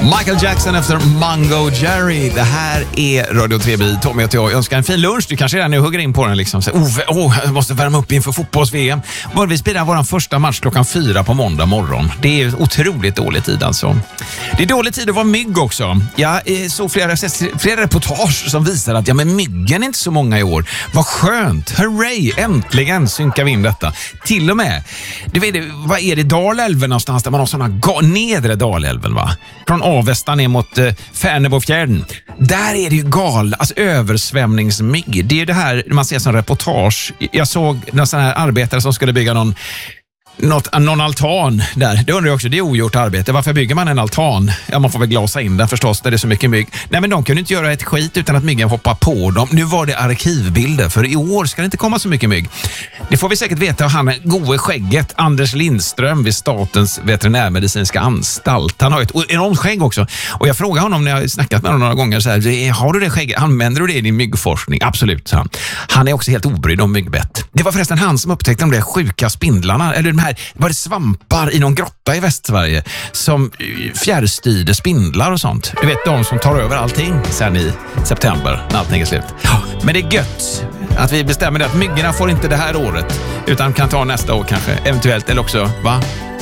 Michael Jackson efter Mango Jerry. Det här är Radio 3B. Tommy och jag önskar en fin lunch. Du kanske redan nu hugger in på den liksom. Jag måste värma upp inför fotbolls-VM. Vi spelar vår första match 4:00 på måndag morgon. Det är otroligt dålig tid alltså. Det är dålig tid att vara mygg också. Jag såg flera reportage som visar att men myggen är inte så många i år. Vad skönt. Hurray! Äntligen synkar vi in detta. Till och med, du vet, vad är det? Dalälven någonstans där man har sådana nedre Dalälven, va? Från Avesta ner mot Färnebofjärden. Där är det ju alltså översvämningsmygg. Det är det här man ser som reportage. Jag såg någon sån här arbetare som skulle bygga någon altan där. Det undrar jag också, det är ogjort arbete. Varför bygger man en altan? Ja, man får väl glasa in den förstås, där det är så mycket mygg. Nej, men de kunde inte göra ett skit utan att myggen hoppar på dem. Nu var det arkivbilder, för i år ska det inte komma så mycket mygg. Det får vi säkert veta av han gode skägget, Anders Lindström vid Statens veterinärmedicinska anstalt. Han har ett enormt skägg också. Och jag frågar honom när jag har snackat med honom några gånger så här, har du det skägget? Använder du det i din myggforskning? Absolut, sa han. Han är också helt obrydd om myggbett. Det var förresten han som upptäckte de där sjuka spindlarna, eller var det svampar i någon grotta i Västsverige som fjärrstyrde spindlar och sånt. Du vet, de som tar över allting sen i september när allting är slut. Men det är gött att vi bestämmer det att myggorna får inte det här året utan kan ta nästa år kanske, eventuellt, eller också, va?